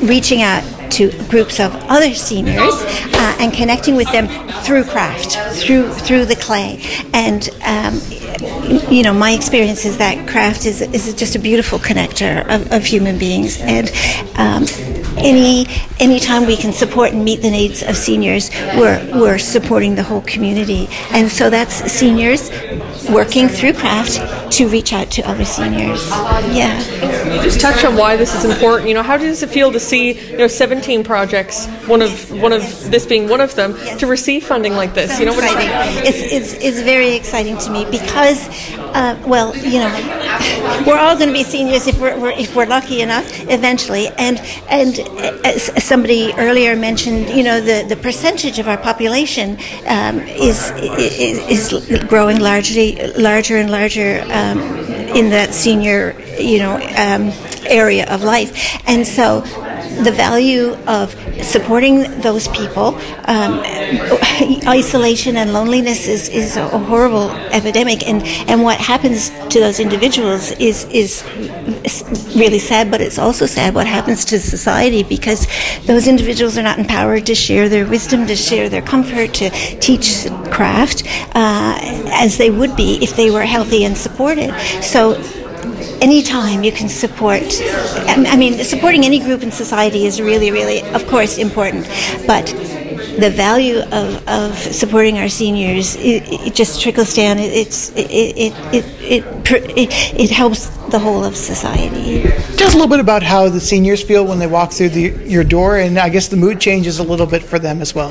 reaching out to groups of other seniors and connecting with them through craft, through the clay. And my experience is that craft is just a beautiful connector of human beings. And any time we can support and meet the needs of seniors, we're supporting the whole community. And so that's seniors working through craft to reach out to other seniors. Yeah. Can you just touch on why this is important? How does it feel to see 17 projects, one of this being one of them, yes, to receive funding like this? So exciting. It's very exciting to me because we're all going to be seniors if we're lucky enough eventually. And as somebody earlier mentioned, the percentage of our population is growing larger and larger in that senior area of life. And so the value of supporting those people, isolation and loneliness is a horrible epidemic, and what happens to those individuals is really sad, but it's also sad what happens to society, because those individuals are not empowered to share their wisdom, to share their comfort, to teach craft as they would be if they were healthy and supported. So anytime you can supporting any group in society is really, really, of course, important. But the value of supporting our seniors, it just trickles down. It helps the whole of society. Tell us a little bit about how the seniors feel when they walk through your door, and I guess the mood changes a little bit for them as well.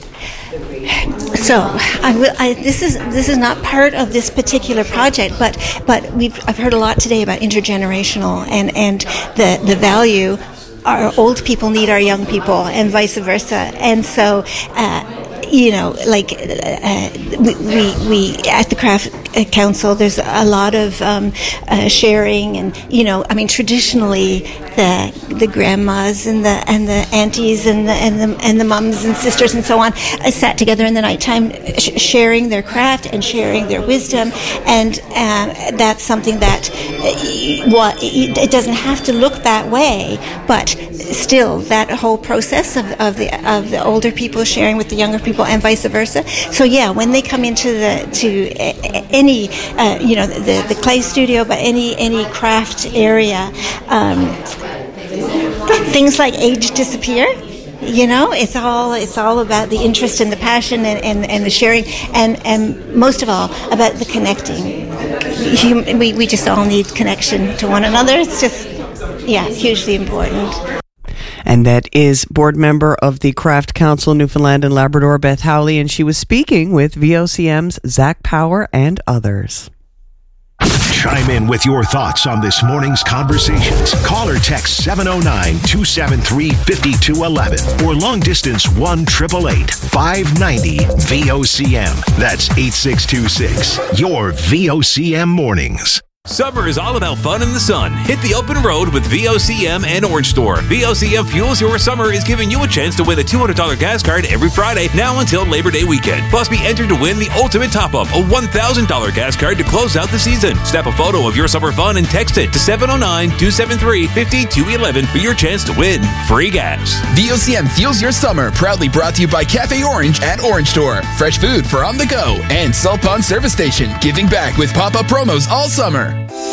So this is not part of this particular project, but I've heard a lot today about intergenerational and the value our old people need our young people and vice versa. And so we at the Craft Council, there's a lot of sharing, and traditionally the grandmas and the aunties and the mums and sisters and so on sat together in the nighttime sharing their craft and sharing their wisdom, and that's something that it doesn't have to look that way, but still that whole process of the older people sharing with the younger people and vice versa. So yeah, when they come into any the clay studio, but any craft area, things like age disappear. It's all about the interest and the passion and the sharing, and most of all about the connecting. We just all need connection to one another. It's just hugely important. And that is board member of the Craft Council Newfoundland and Labrador, Beth Howley, and she was speaking with VOCM's Zach Power and others. Chime in with your thoughts on this morning's conversations. Call or text 709-273-5211 or long distance 1-888-590-VOCM. That's 8626. Your VOCM mornings. Summer is all about fun in the sun. Hit the open road with VOCM and Orange Store. VOCM Fuels Your Summer is giving you a chance to win a $200 gas card every Friday, now until Labor Day weekend. Plus, be entered to win the ultimate top-up, a $1,000 gas card to close out the season. Snap a photo of your summer fun and text it to 709-273-5211 for your chance to win free gas. VOCM Fuels Your Summer, proudly brought to you by Cafe Orange at Orange Store. Fresh food for on the go. And Salt Pond Service Station, giving back with pop-up promos all summer.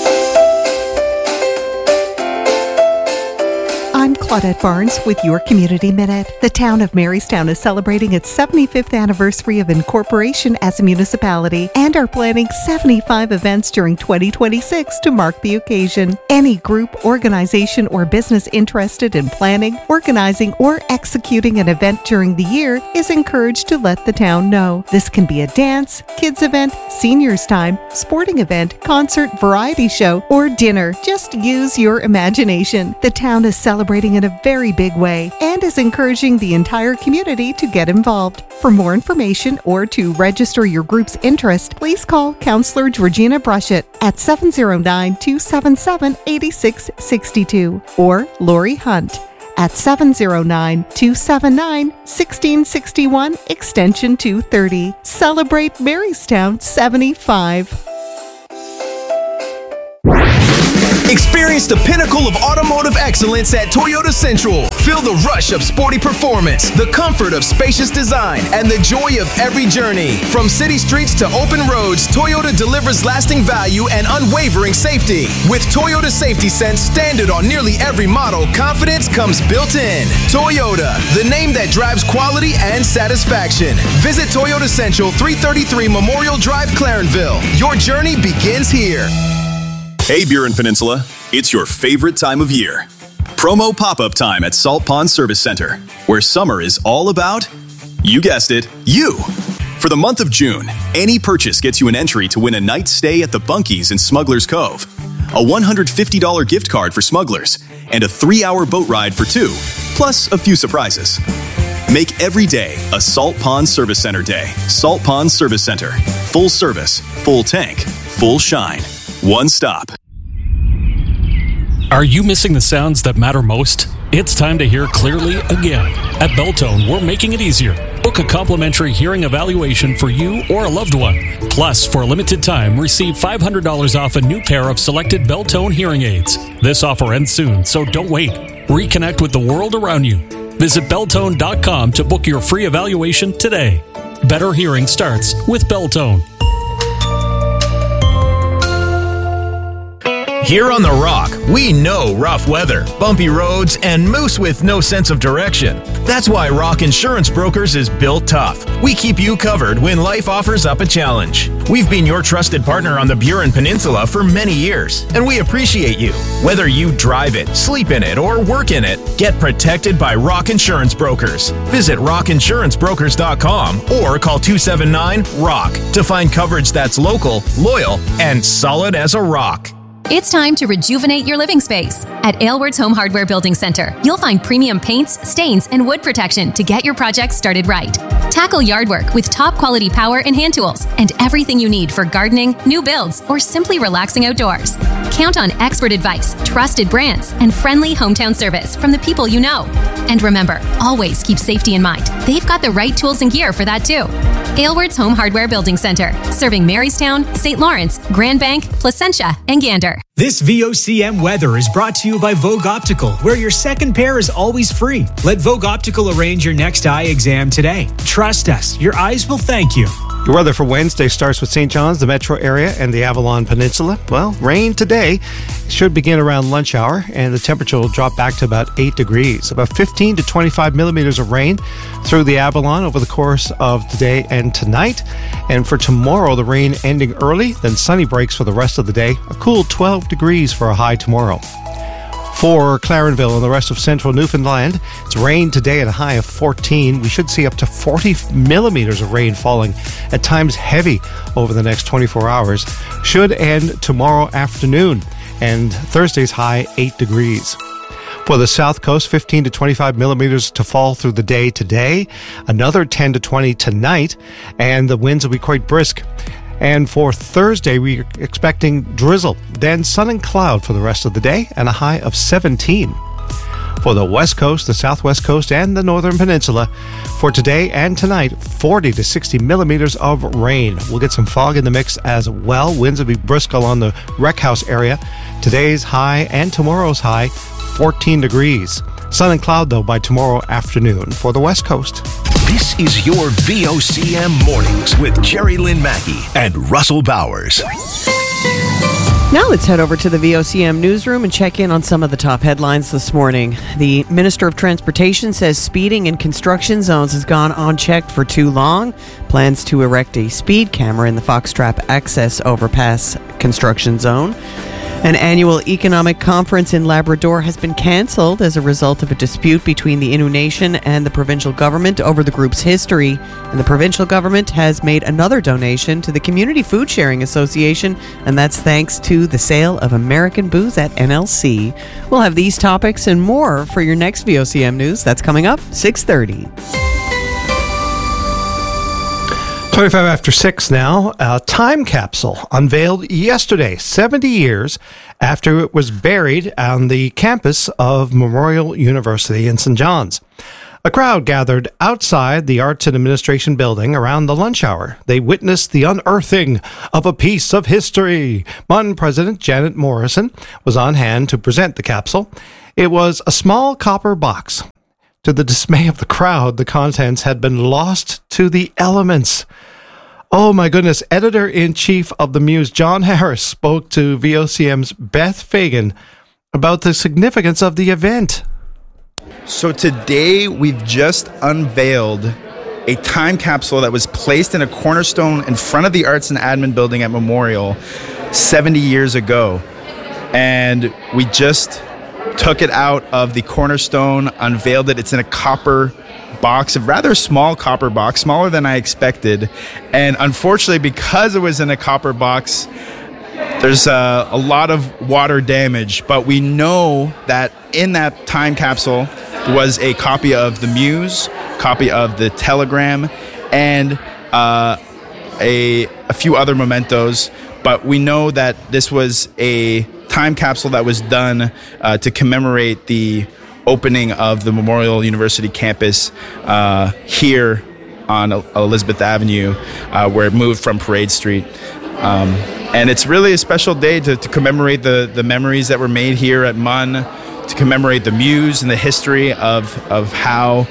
I'm Claudette Barnes with your Community Minute. The town of Marystown is celebrating its 75th anniversary of incorporation as a municipality and are planning 75 events during 2026 to mark the occasion. Any group, organization, or business interested in planning, organizing, or executing an event during the year is encouraged to let the town know. This can be a dance, kids event, seniors time, sporting event, concert, variety show, or dinner. Just use your imagination. The town is celebrating in a very big way and is encouraging the entire community to get involved. For more information or to register your group's interest, please call Councillor Georgina Brushett at 709-277-8662 or Lori Hunt at 709-279-1661 extension 230. Celebrate Marystown 75. Experience the pinnacle of automotive excellence at Toyota Central. Feel the rush of sporty performance, the comfort of spacious design, and the joy of every journey. From city streets to open roads, Toyota delivers lasting value and unwavering safety. With Toyota Safety Sense standard on nearly every model, confidence comes built in. Toyota, the name that drives quality and satisfaction. Visit Toyota Central, 333 Memorial Drive, Clarenville. Your journey begins here. Hey, Buren Peninsula, it's your favorite time of year. Promo pop-up time at Salt Pond Service Center, where summer is all about, you guessed it, you. For the month of June, any purchase gets you an entry to win a night's stay at the Bunkies in Smuggler's Cove, a $150 gift card for Smugglers, and a 3-hour boat ride for 2, plus a few surprises. Make every day a Salt Pond Service Center day. Salt Pond Service Center. Full service, full tank, full shine. One stop. Are you missing the sounds that matter most? It's time to hear clearly again. At Beltone, we're making it easier. Book a complimentary hearing evaluation for you or a loved one. Plus, for a limited time, receive $500 off a new pair of selected Beltone hearing aids. This offer ends soon, so don't wait. Reconnect with the world around you. Visit Beltone.com to book your free evaluation today. Better hearing starts with Beltone. Here on The Rock, we know rough weather, bumpy roads, and moose with no sense of direction. That's why Rock Insurance Brokers is built tough. We keep you covered when life offers up a challenge. We've been your trusted partner on the Buren Peninsula for many years, and we appreciate you. Whether you drive it, sleep in it, or work in it, get protected by Rock Insurance Brokers. Visit rockinsurancebrokers.com or call 279-ROCK to find coverage that's local, loyal, and solid as a rock. It's time to rejuvenate your living space. At Aylward's Home Hardware Building Center, you'll find premium paints, stains, and wood protection to get your project started right. Tackle yard work with top quality power and hand tools and everything you need for gardening, new builds, or simply relaxing outdoors. Count on expert advice, trusted brands, and friendly hometown service from the people you know. And remember, always keep safety in mind. They've got the right tools and gear for that too. Aylward's Home Hardware Building Center, serving Marystown, St. Lawrence, Grand Bank, Placentia, and Gander. This VOCM weather is brought to you by Vogue Optical, where your second pair is always free. Let Vogue Optical arrange your next eye exam today. Trust us, your eyes will thank you. Your weather for Wednesday starts with St. John's, the metro area, and the Avalon Peninsula. Well, rain today should begin around lunch hour, and the temperature will drop back to about 8 degrees. About 15 to 25 millimeters of rain through the Avalon over the course of today and tonight. And for tomorrow, the rain ending early, then sunny breaks for the rest of the day. A cool 12 degrees for a high tomorrow. For Clarenville and the rest of central Newfoundland, it's rain today at a high of 14. We should see up to 40 millimeters of rain falling, at times heavy, over the next 24 hours. Should end tomorrow afternoon, and Thursday's high 8 degrees. For the South Coast, 15 to 25 millimeters to fall through the day today, another 10 to 20 tonight, and the winds will be quite brisk. And for Thursday, we're expecting drizzle, then sun and cloud for the rest of the day, and a high of 17. For the West Coast, the Southwest Coast, and the Northern Peninsula, for today and tonight, 40 to 60 millimeters of rain. We'll get some fog in the mix as well. Winds will be brisk along the Rec House area. Today's high and tomorrow's high, 14 degrees. Sun and cloud, though, by tomorrow afternoon for the West Coast. This is your VOCM Mornings with Jerry Lynn Mackey and Russell Bowers. Now let's head over to the VOCM newsroom and check in on some of the top headlines this morning. The Minister of Transportation says speeding in construction zones has gone unchecked for too long. Plans to erect a speed camera in the Foxtrap Access Overpass construction zone. An annual economic conference in Labrador has been cancelled as a result of a dispute between the Innu Nation and the provincial government over the group's history. And the provincial government has made another donation to the Community Food Sharing Association, and that's thanks to the sale of American booze at NLC. We'll have these topics and more for your next VOCM News. That's coming up 6:30. 25 after 6 now. A time capsule unveiled yesterday, 70 years after it was buried on the campus of Memorial University in St. John's. A crowd gathered outside the Arts and Administration building around the lunch hour. They witnessed the unearthing of a piece of history. MUN President Janet Morrison was on hand to present the capsule. It was a small copper box. To the dismay of the crowd, the contents had been lost to the elements. Oh my goodness. Editor-in-Chief of the Muse, John Harris, spoke to VOCM's Beth Fagan about the significance of the event. So today we've just unveiled a time capsule that was placed in a cornerstone in front of the Arts and Admin building at Memorial 70 years ago. And we just took it out of the cornerstone, unveiled it. It's in a copper box, a rather small copper box, smaller than I expected. And unfortunately, because it was in a copper box, there's a lot of water damage. But we know that in that time capsule was a copy of the Muse, copy of the Telegram, and a few other mementos. But we know that this was a time capsule that was done to commemorate the opening of the Memorial University campus here on Elizabeth Avenue, where it moved from Parade Street. And it's really a special day to commemorate the memories that were made here at MUN, to commemorate the Muse and the history of how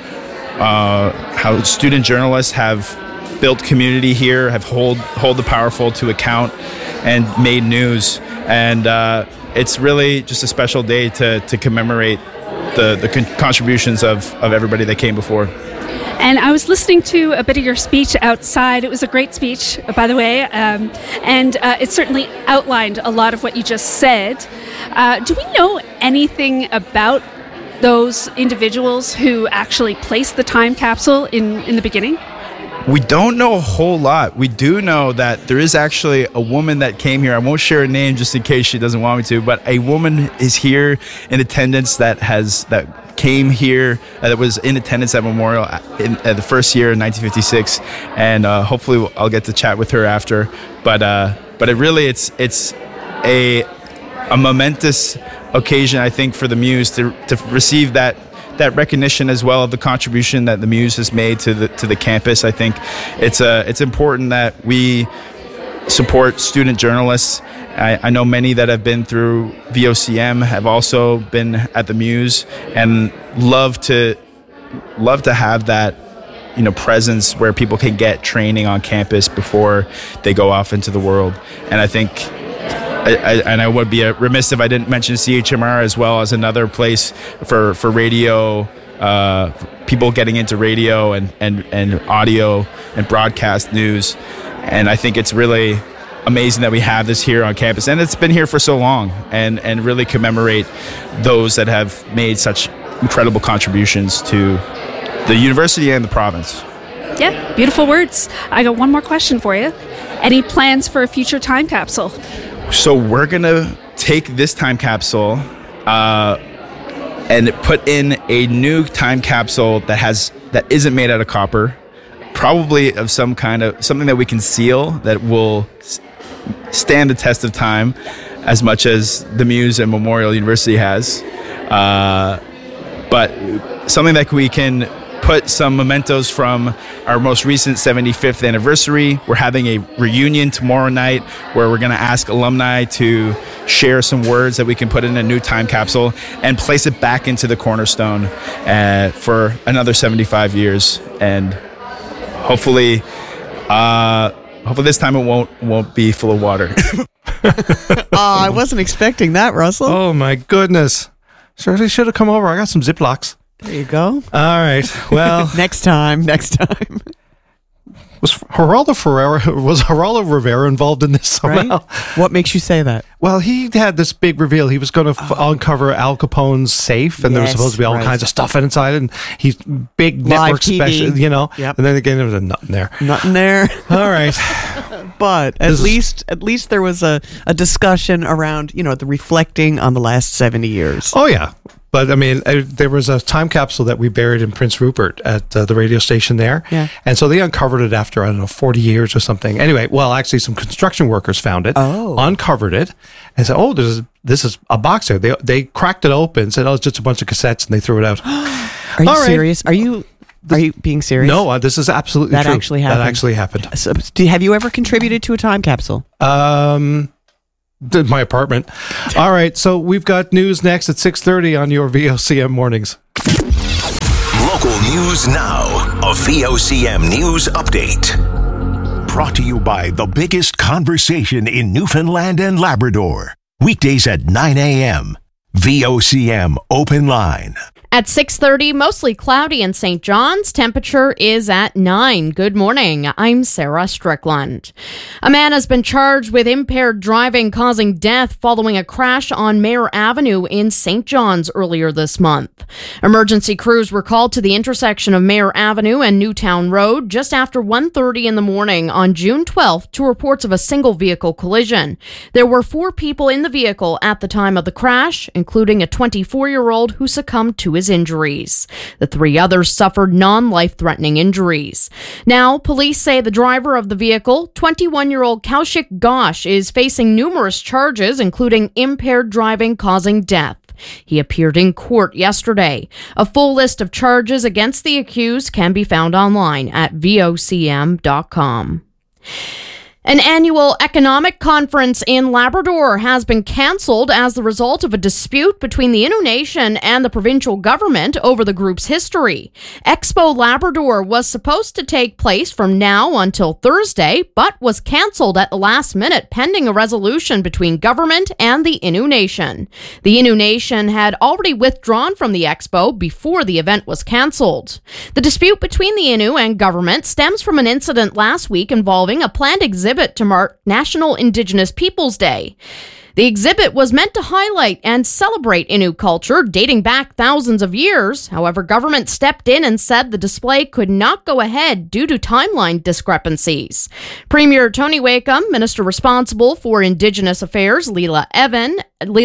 student journalists have built community here, have hold the powerful to account, and made news. And it's really just a special day to commemorate the contributions of everybody that came before. And I was listening to a bit of your speech outside. It was a great speech, by the way, and it certainly outlined a lot of what you just said. Do we know anything about those individuals who actually placed the time capsule in the beginning? We don't know a whole lot. We do know that there is actually a woman that came here. I won't share her name just in case she doesn't want me to, but a woman is here in attendance that came here, that was in attendance at Memorial at the first year in 1956, and hopefully I'll get to chat with her after. But it really it's a momentous occasion, I think, for the Muse to receive that recognition as well of the contribution that the Muse has made to the campus. I think it's important that we support student journalists. I know many that have been through VOCM have also been at the Muse and love to have that presence where people can get training on campus before they go off into the world. And I think I would be remiss if I didn't mention CHMR as well as another place for radio, people getting into radio and audio and broadcast news. And I think it's really amazing that we have this here on campus, and it's been here for so long, and really commemorate those that have made such incredible contributions to the university and the province. Yeah, beautiful words. I got one more question for you. Any plans for a future time capsule? So we're going to take this time capsule and put in a new time capsule that isn't made out of copper, probably of something that we can seal that will stand the test of time as much as the Muse and Memorial University has. But something that we can put some mementos from our most recent 75th anniversary. We're having a reunion tomorrow night where we're going to ask alumni to share some words that we can put in a new time capsule and place it back into the cornerstone for another 75 years. And hopefully this time it won't be full of water. I wasn't expecting that, Russell. Oh my goodness. Certainly should have come over. I got some Ziplocs. There you go. All right. Well, next time. Was Geraldo Rivera involved in this somehow? Right? What makes you say that? Well, he had this big reveal. He was going to uncover Al Capone's safe, and there was supposed to be all kinds of stuff inside, and he's big network special, Yep. And then again, there was a nut in there. Nothing there. All right. But at least there was a discussion around, the reflecting on the last 70 years. Oh, yeah. But, I mean, there was a time capsule that we buried in Prince Rupert at the radio station there. Yeah. And so they uncovered it after, 40 years or something. Anyway, actually, some construction workers found it, uncovered it, and said, this is a box there. They cracked it open, said, it's just a bunch of cassettes, and they threw it out. Are you All right. serious? Are you being serious? No, this is absolutely That true. actually happened. That actually happened. So, have you ever contributed to a time capsule? My apartment. All right, so we've got news next at 6:30 on your VOCM mornings. Local news now. A VOCM news update. Brought to you by the biggest conversation in Newfoundland and Labrador. Weekdays at 9 a.m. VOCM Open Line. At 6:30, mostly cloudy in St. John's. Temperature is at 9. Good morning. I'm Sarah Strickland. A man has been charged with impaired driving causing death following a crash on Mayor Avenue in St. John's earlier this month. Emergency crews were called to the intersection of Mayor Avenue and Newtown Road just after 1:30 in the morning on June 12th to reports of a single vehicle collision. There were 4 people in the vehicle at the time of the crash, including a 24-year-old who succumbed to his injuries. The 3 others suffered non-life-threatening injuries. Now, police say the driver of the vehicle, 21-year-old Kaushik Ghosh, is facing numerous charges, including impaired driving causing death. He appeared in court yesterday. A full list of charges against the accused can be found online at vocm.com. An annual economic conference in Labrador has been cancelled as the result of a dispute between the Innu Nation and the provincial government over the group's history. Expo Labrador was supposed to take place from now until Thursday, but was cancelled at the last minute pending a resolution between government and the Innu Nation. The Innu Nation had already withdrawn from the expo before the event was cancelled. The dispute between the Innu and government stems from an incident last week involving a planned exhibit to mark National Indigenous Peoples Day. The exhibit was meant to highlight and celebrate Innu culture dating back thousands of years. However, government stepped in and said the display could not go ahead due to timeline discrepancies. Premier Tony Wakeham, minister responsible for Indigenous Affairs, Leela Evans,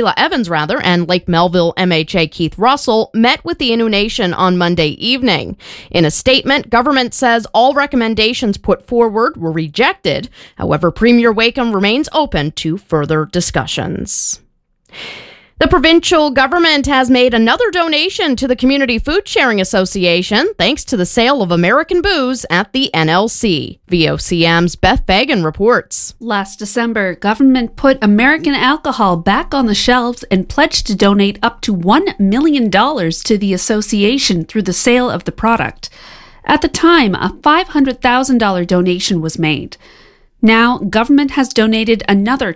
and Lake Melville MHA Keith Russell met with the Innu Nation on Monday evening. In a statement, government says all recommendations put forward were rejected. However, Premier Wakeham remains open to further discussions. The provincial government has made another donation to the Community Food Sharing Association thanks to the sale of American booze at the NLC. VOCM's Beth Fagan reports. Last December, government put American alcohol back on the shelves and pledged to donate up to $1 million to the association through the sale of the product. At the time, a $500,000 donation was made. Now, government has donated another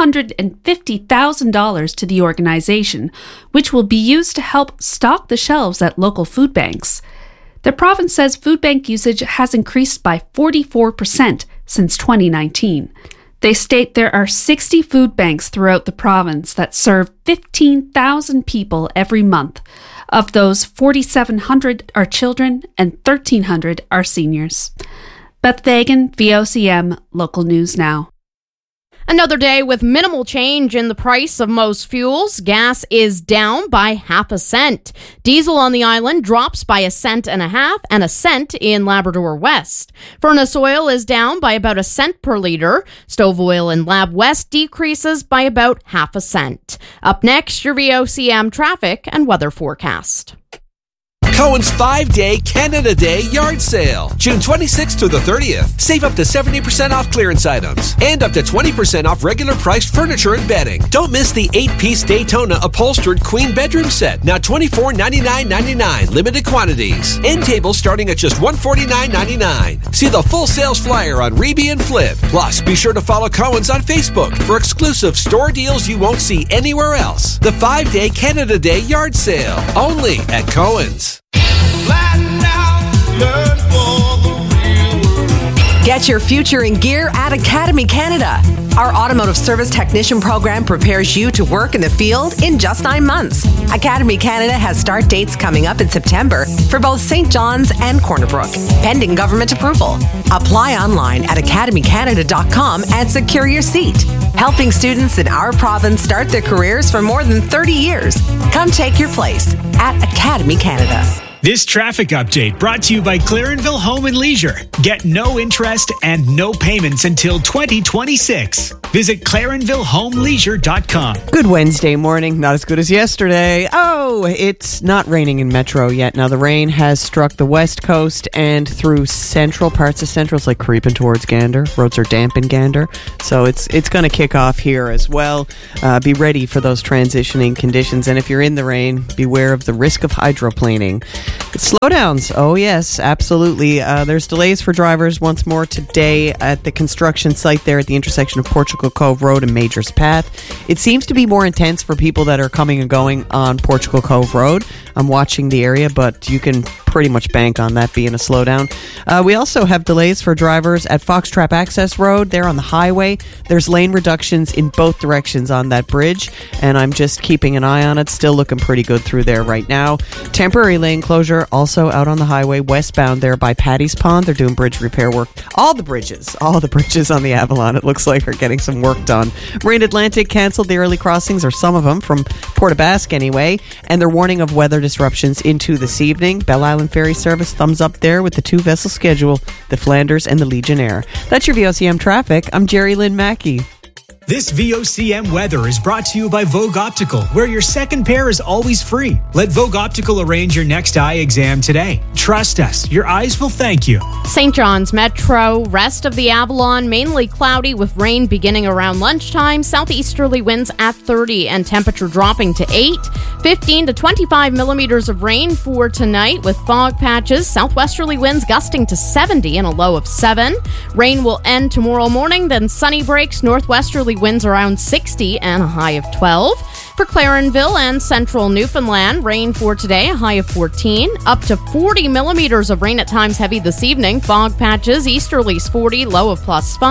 $250,000 to the organization, which will be used to help stock the shelves at local food banks. The province says food bank usage has increased by 44% since 2019. They state there are 60 food banks throughout the province that serve 15,000 people every month. Of those, 4,700 are children and 1,300 are seniors. Beth Fagan, VOCM, Local News Now. Another day with minimal change in the price of most fuels. Gas is down by half a cent. Diesel on the island drops by 1.5 cents and 1 cent in Labrador West. Furnace oil is down by about 1 cent per liter. Stove oil in Lab West decreases by about half a cent. Up next, your VOCM traffic and weather forecast. Cohen's 5-day Canada Day yard sale, June 26th to the 30th. Save up to 70% off clearance items and up to 20% off regular priced furniture and bedding. Don't miss the 8-piece Daytona upholstered queen bedroom set, now $2499.99, limited quantities. End tables starting at just $149.99. See the full sales flyer on Reby and Flip. Plus, be sure to follow Cohen's on Facebook for exclusive store deals you won't see anywhere else. The 5-day Canada Day yard sale, only at Cohen's. Get your future in gear at Academy Canada. Our automotive service technician program prepares you to work in the field in just 9 months. Academy Canada has start dates coming up in September for both St. John's and Corner Brook, pending government approval. Apply online at academycanada.com and secure your seat. Helping students in our province start their careers for more than 30 years. Come take your place at Academy Canada. This traffic update brought to you by Clarenville Home and Leisure. Get no interest and no payments until 2026. Visit ClarenvilleHomeLeisure.com. Good Wednesday morning. Not as good as yesterday. Oh, it's not raining in Metro yet. Now, the rain has struck the west coast and through central parts of Central. It's like creeping towards Gander. Roads are damp in Gander. So it's going to kick off here as well. Be ready for those transitioning conditions. And if you're in the rain, beware of the risk of hydroplaning. Slowdowns. Oh, yes, absolutely. There's delays for drivers once more today at the construction site there at the intersection of Portugal Cove Road and Majors Path. It seems to be more intense for people that are coming and going on Portugal Cove Road. I'm watching the area, but you can pretty much bank on that being a slowdown. We also have delays for drivers at Foxtrap Access Road there on the highway. There's lane reductions in both directions on that bridge, and I'm just keeping an eye on it. Still looking pretty good through there right now. Temporary lane closure also out on the highway westbound there by Paddy's Pond. They're doing bridge repair work. All the bridges on the Avalon, it looks like, are getting some work done. Marine Atlantic canceled the early crossings, or some of them, from Port aux Basques anyway, and they're warning of weather disruptions into this evening. Belle Island Ferry Service, thumbs up there with the 2-vessel schedule, the Flanders and the Legionnaire. That's your VOCM traffic. I'm Jerry Lynn Mackey. This VOCM weather is brought to you by Vogue Optical, where your second pair is always free. Let Vogue Optical arrange your next eye exam today. Trust us, your eyes will thank you. St. John's Metro, rest of the Avalon, mainly cloudy with rain beginning around lunchtime. Southeasterly winds at 30 and temperature dropping to 8. 15 to 25 millimeters of rain for tonight with fog patches. Southwesterly winds gusting to 70 and a low of 7. Rain will end tomorrow morning, then sunny breaks. Northwesterly winds around 60 and a high of 12. For Clarenville and central Newfoundland, rain for today, a high of 14. Up to 40 millimeters of rain at times heavy this evening. Fog patches, easterlies 40, low of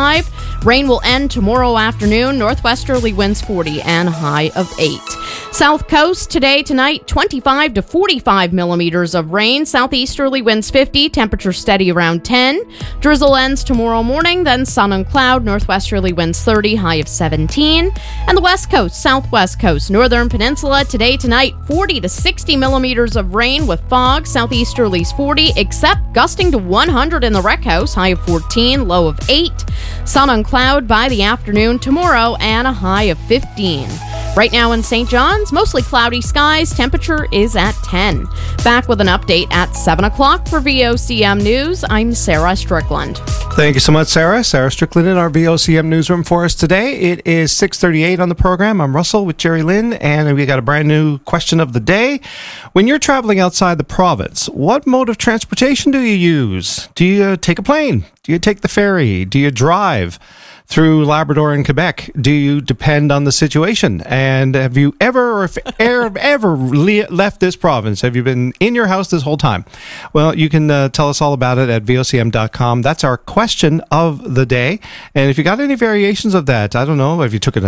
+5. Rain will end tomorrow afternoon. Northwesterly winds 40 and a high of 8. South Coast today, tonight, 25 to 45 millimeters of rain. Southeasterly winds 50, temperature steady around 10. Drizzle ends tomorrow morning, then sun and cloud. Northwesterly winds 30, high of 17. And the West Coast, Southwest Coast, Northern Peninsula, today, tonight, 40 to 60 millimeters of rain with fog. Southeasterlies 40, except gusting to 100 in the Rec House, high of 14, low of 8. Sun and cloud by the afternoon tomorrow and a high of 15. Right now in St. John's, mostly cloudy skies. Temperature is at 10. Back with an update at 7 o'clock for VOCM News. I'm Sarah Strickland. Thank you so much, Sarah. Sarah Strickland in our VOCM newsroom for us today. It is 6:38 on the program. I'm Russell with Jerry Lynn, and we got a brand new question of the day. When you're traveling outside the province, what mode of transportation do you use? Do you take a plane? Do you take the ferry? Do you drive through Labrador and Quebec? Do you depend on the situation? And have you ever left this province? Have you been in your house this whole time? Well, you can tell us all about it at vocm.com. That's our question of the day. And if you got any variations of that, I don't know, have you taken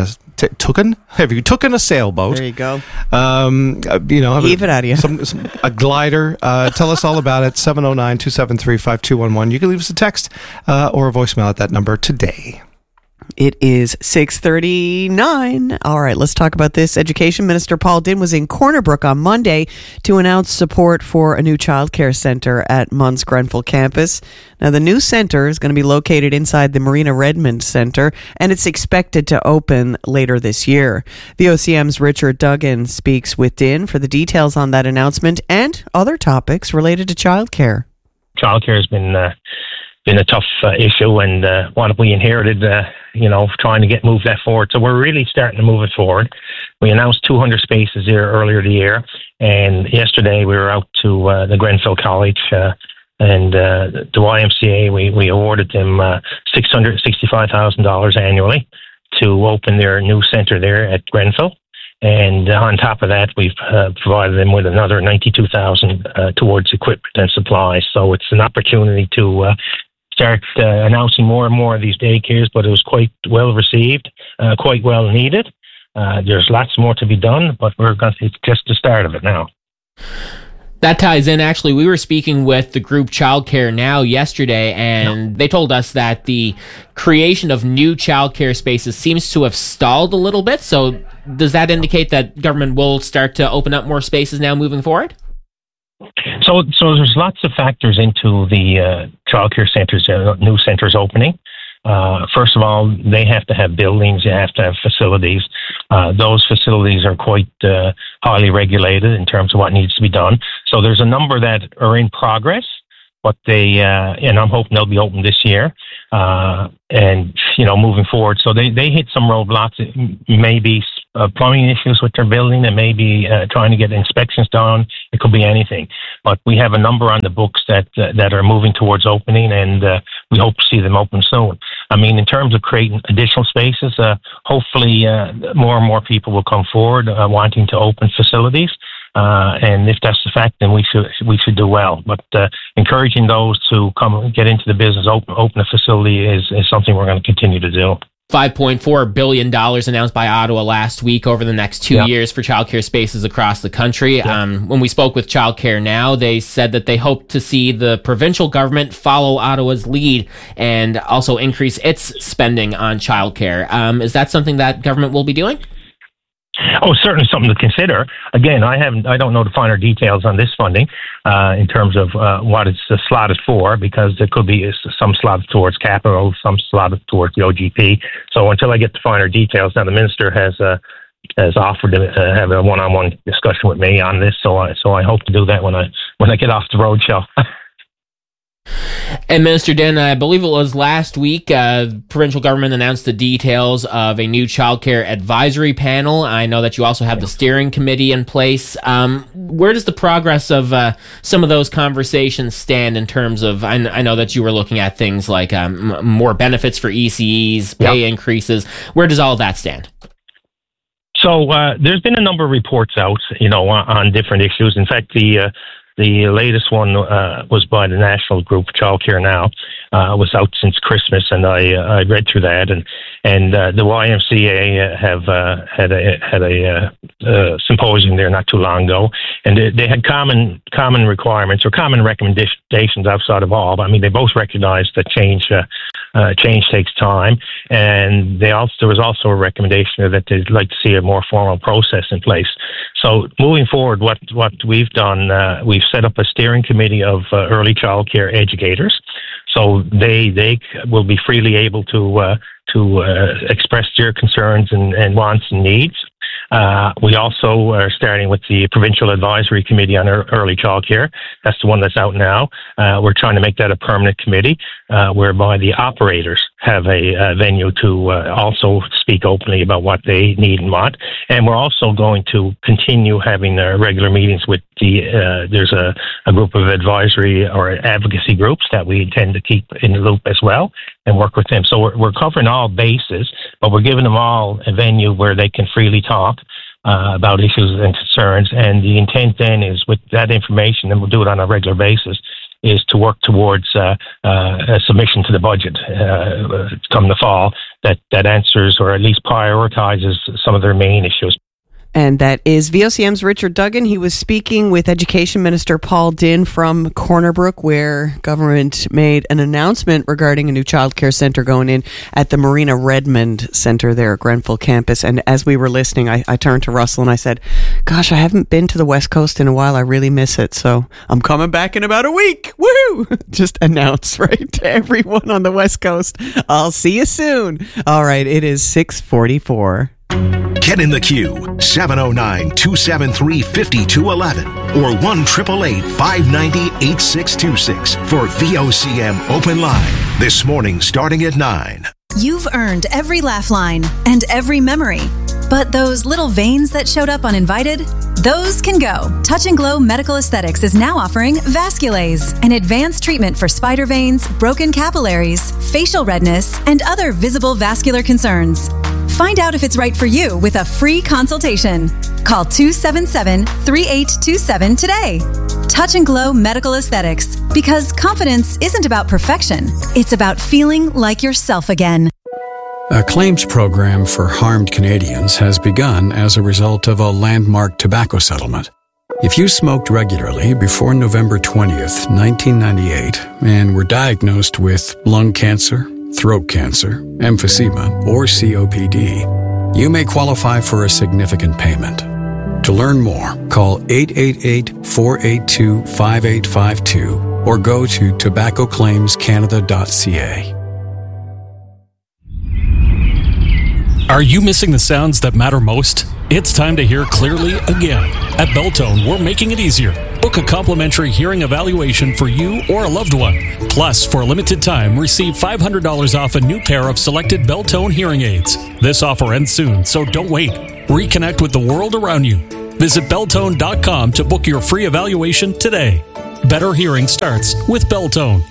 a sailboat? There you go. Leave it out of you. A glider. Tell us all about it. 709-273-5211. You can leave us a text or a voicemail at that number today. It is 6:39. All right, let's talk about this. Education Minister Paul Dinn was in Corner Brook on Monday to announce support for a new childcare centre at MUN's Grenfell campus. Now, the new centre is going to be located inside the Marina Redmond Centre, and it's expected to open later this year. VOCM's Richard Duggan speaks with Dinn for the details on that announcement and other topics related to childcare. Childcare has been a tough issue, and what we inherited, trying to move that forward. So we're really starting to move it forward. We announced 200 spaces here earlier the year, and yesterday we were out to the Grenfell College and the YMCA. We awarded them $665,000 annually to open their new centre there at Grenfell. And on top of that, we've provided them with another $92,000 towards equipment and supplies. So it's an opportunity to start announcing more and more of these daycares, but it was quite well received, quite well needed. There's lots more to be done, but it's just the start of it now. That ties in, actually. We were speaking with the group Childcare Now yesterday, and they told us that the creation of new childcare spaces seems to have stalled a little bit. So does that indicate that government will start to open up more spaces now moving forward? So there's lots of factors into the childcare centers, new centers opening. First of all, they have to have buildings, you have to have facilities. Those facilities are quite highly regulated in terms of what needs to be done. So there's a number that are in progress, but and I'm hoping they'll be open this year. And, moving forward. So they hit some roadblocks. It may be plumbing issues with their building. It may be trying to get inspections done. It could be anything. But we have a number on the books that are moving towards opening, and we hope to see them open soon. I mean, in terms of creating additional spaces, hopefully more and more people will come forward wanting to open facilities. And if that's the fact, then we should do well. But encouraging those to come get into the business, open a facility is something we're going to continue to do. $5.4 billion announced by Ottawa last week over the next 2 years for childcare spaces across the country. When we spoke with Childcare Now, they said that they hope to see the provincial government follow Ottawa's lead and also increase its spending on childcare. Is that something that government will be doing? Oh, certainly something to consider. Again, I don't know the finer details on this funding in terms of what it's slotted for, because there could be some slotted towards capital, some slotted towards the OGP. So until I get the finer details, now the minister has offered to have a one-on-one discussion with me on this. So I hope to do that when I get off the road show. And Minister Den, I believe it was last week, provincial government announced the details of a new childcare advisory panel. I know that you also have the steering committee in place. Where does the progress of some of those conversations stand in terms of, I know that you were looking at things like more benefits for ECEs, pay increases. Where does all of that stand? So there's been a number of reports out, on different issues. In fact, the latest one was by the national group Childcare Now. Was out since Christmas, and I read through that, and the YMCA have had a symposium there not too long ago, and they had common requirements or common recommendations outside of all. I mean, they both recognized that change takes time, and there was also a recommendation that they'd like to see a more formal process in place. So moving forward, what we've done, we've set up a steering committee of early childcare educators. So they will be freely able to express their concerns and wants and needs. We also are starting with the Provincial Advisory Committee on Early Childcare. That's the one that's out now. We're trying to make that a permanent committee whereby the operators have a venue to also speak openly about what they need and want. And we're also going to continue having regular meetings with there's a group of advisory or advocacy groups that we intend to keep in the loop as well and work with them. So we're covering all bases, but we're giving them all a venue where they can freely talk about issues and concerns. And the intent then is, with that information, and we'll do it on a regular basis, is to work towards a submission to the budget come the fall that answers or at least prioritizes some of their main issues. And that is VOCM's Richard Duggan. He was speaking with Education Minister Paul Dinn from Corner Brook, where government made an announcement regarding a new childcare centre going in at the Marina Redmond Centre there at Grenfell campus. And as we were listening, I turned to Russell and I said, gosh, I haven't been to the West Coast in a while. I really miss it. So I'm coming back in about a week. Woohoo! Just announce, right, to everyone on the West Coast. I'll see you soon. All right, it is 6:44. Get in the queue, 709-273-5211 or 1-888-590-8626 for VOCM Open Line. This morning starting at 9. You've earned every laugh line and every memory. But those little veins that showed up uninvited, those can go. Touch and Glow Medical Aesthetics is now offering Vasculase, an advanced treatment for spider veins, broken capillaries, facial redness, and other visible vascular concerns. Find out if it's right for you with a free consultation. Call 277-3827 today. Touch and Glow Medical Aesthetics, because confidence isn't about perfection. It's about feeling like yourself again. A claims program for harmed Canadians has begun as a result of a landmark tobacco settlement. If you smoked regularly before November 20th, 1998, and were diagnosed with lung cancer, throat cancer, emphysema, or COPD, you may qualify for a significant payment. To learn more, call 888-482-5852 or go to tobaccoclaimscanada.ca. Are you missing the sounds that matter most? It's time to hear clearly again. At Beltone, we're making it easier. Book a complimentary hearing evaluation for you or a loved one. Plus, for a limited time, receive $500 off a new pair of selected Beltone hearing aids. This offer ends soon, so don't wait. Reconnect with the world around you. Visit Beltone.com to book your free evaluation today. Better hearing starts with Beltone.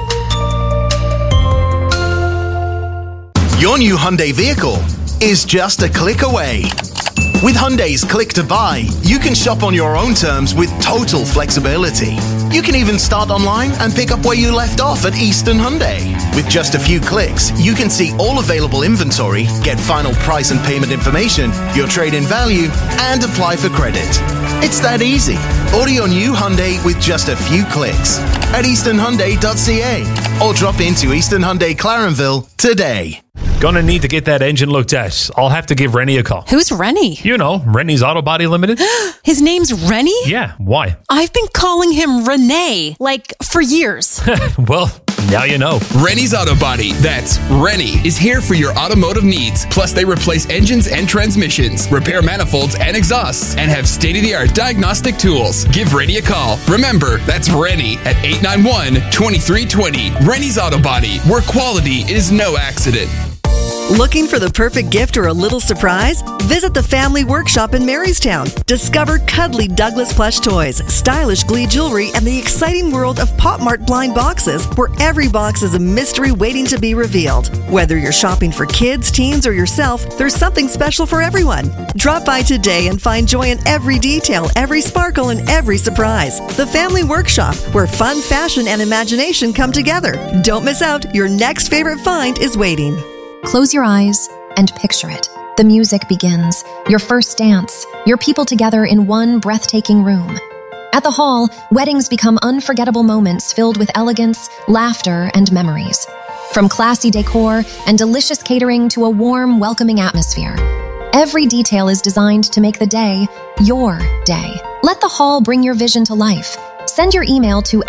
Your new Hyundai vehicle is just a click away. With Hyundai's Click to Buy, you can shop on your own terms with total flexibility. You can even start online and pick up where you left off at Eastern Hyundai. With just a few clicks, you can see all available inventory, get final price and payment information, your trade-in value, and apply for credit. It's that easy. Order your new Hyundai with just a few clicks at easternhyundai.ca or drop into Eastern Hyundai Clarenville today. Gonna need to get that engine looked at. I'll have to give Rennie a call. Who's Rennie? You know, Rennie's Auto Body Limited. His name's Rennie? Yeah, why? I've been calling him Renee, for years. Well, now you know. Rennie's Auto Body, that's Rennie, is here for your automotive needs. Plus, they replace engines and transmissions, repair manifolds and exhausts, and have state-of-the-art diagnostic tools. Give Rennie a call. Remember, that's Rennie at 891-2320. Rennie's Auto Body, where quality is no accident. Looking for the perfect gift or a little surprise? Visit the Family Workshop in Marystown. Discover cuddly Douglas plush toys, stylish Glee jewelry, and the exciting world of Pop Mart blind boxes, where every box is a mystery waiting to be revealed. Whether you're shopping for kids, teens, or yourself, there's something special for everyone. Drop by today and find joy in every detail, every sparkle, and every surprise. The Family Workshop, where fun, fashion, and imagination come together. Don't miss out. Your next favorite find is waiting. Close your eyes and picture it. The music begins, your first dance, your people together in one breathtaking room. At the Hall, weddings become unforgettable moments filled with elegance, laughter, and memories. From classy decor and delicious catering to a warm, welcoming atmosphere, every detail is designed to make the day your day. Let the Hall bring your vision to life. Send your email to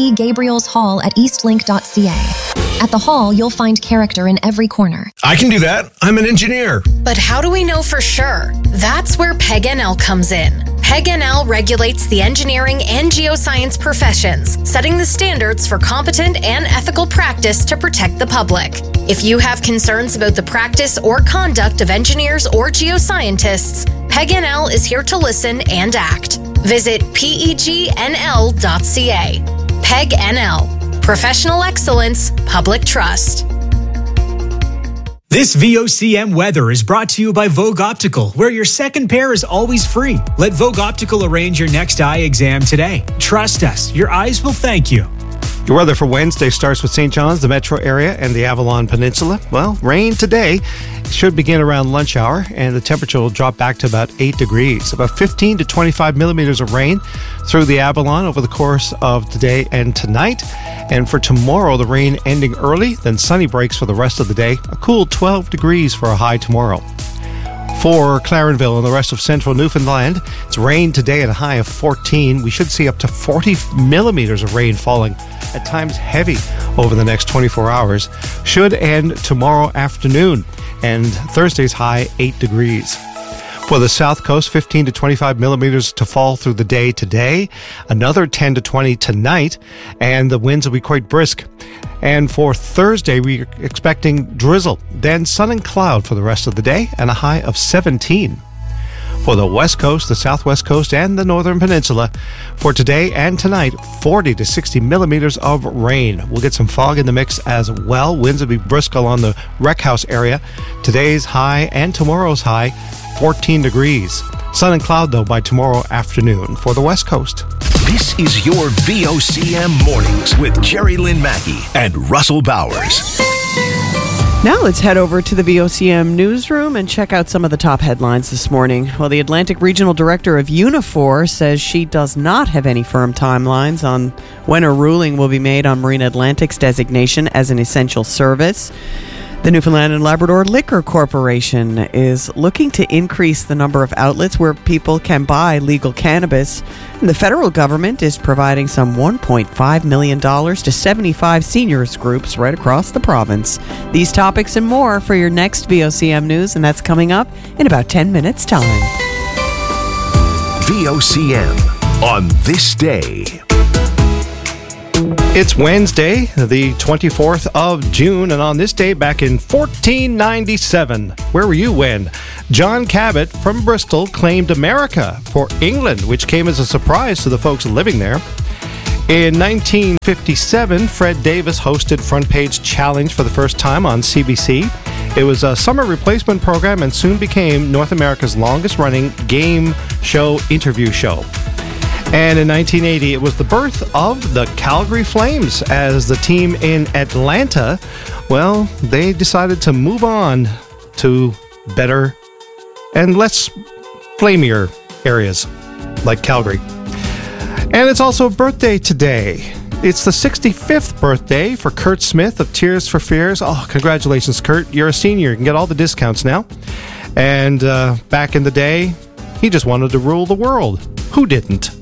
stgabrielshall@eastlink.ca. At the Hall, you'll find character in every corner. I can do that. I'm an engineer. But how do we know for sure? That's where PEG-NL comes in. PEG-NL regulates the engineering and geoscience professions, setting the standards for competent and ethical practice to protect the public. If you have concerns about the practice or conduct of engineers or geoscientists, PEG-NL is here to listen and act. Visit PEGNL.ca. PEG-NL. Professional excellence, public trust. This VOCM weather is brought to you by Vogue Optical, where your second pair is always free. Let Vogue Optical arrange your next eye exam today. Trust us, your eyes will thank you. Your weather for Wednesday starts with St. John's, the metro area, and the Avalon Peninsula. Well, rain today should begin around lunch hour, and the temperature will drop back to about 8 degrees. About 15 to 25 millimeters of rain through the Avalon over the course of today and tonight. And for tomorrow, the rain ending early, then sunny breaks for the rest of the day. A cool 12 degrees for a high tomorrow. For Clarenville and the rest of central Newfoundland, it's rain today at a high of 14. We should see up to 40 millimeters of rain falling, at times heavy, over the next 24 hours. Should end tomorrow afternoon, and Thursday's high 8 degrees. For the South Coast, 15 to 25 millimeters to fall through the day today, another 10 to 20 tonight, and the winds will be quite brisk. And for Thursday, we're expecting drizzle, then sun and cloud for the rest of the day, and a high of 17. For the West Coast, the Southwest Coast, and the Northern Peninsula, for today and tonight, 40 to 60 millimeters of rain. We'll get some fog in the mix as well. Winds will be brisk along the Rec House area. Today's high and tomorrow's high, 14 degrees. Sun and cloud, though, by tomorrow afternoon for the West Coast. This is your VOCM Mornings with Jerry Lynn Mackey and Russell Bowers. Now let's head over to the VOCM newsroom and check out some of the top headlines this morning. Well, the Atlantic Regional Director of Unifor says she does not have any firm timelines on when a ruling will be made on Marine Atlantic's designation as an essential service. The Newfoundland and Labrador Liquor Corporation is looking to increase the number of outlets where people can buy legal cannabis. And the federal government is providing some $1.5 million to 75 seniors groups right across the province. These topics and more for your next VOCM News, and that's coming up in about 10 minutes' time. VOCM on this day. It's Wednesday, the 24th of June, and on this day back in 1497, where were you when John Cabot from Bristol claimed America for England, which came as a surprise to the folks living there. In 1957, Fred Davis hosted Front Page Challenge for the first time on CBC. It was a summer replacement program and soon became North America's longest-running game show interview show. And in 1980, it was the birth of the Calgary Flames as the team in Atlanta, well, they decided to move on to better and less flamier areas like Calgary. And it's also a birthday today. It's the 65th birthday for Kurt Smith of Tears for Fears. Oh, congratulations, Kurt. You're a senior. You can get all the discounts now. And back in the day, he just wanted to rule the world. Who didn't?